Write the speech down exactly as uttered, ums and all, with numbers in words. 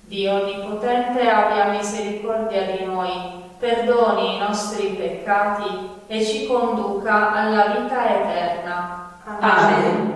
Dio Onnipotente abbia misericordia di noi, perdoni i nostri peccati e ci conduca alla vita eterna. Amen.